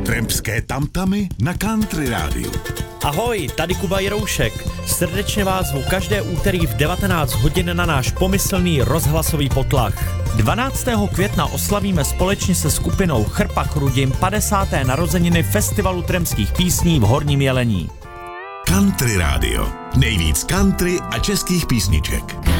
Trampské tamtamy na Country Rádiu. Ahoj, tady Kuba Jiroušek. Srdečně vás zvu každé úterý v 19 hodin na náš pomyslný rozhlasový potlach. 12. května oslavíme společně se skupinou Chrpa Chrudim 50. narozeniny Festivalu trampských písní v Horním Jelení. Country Rádio. Nejvíc country a českých písniček.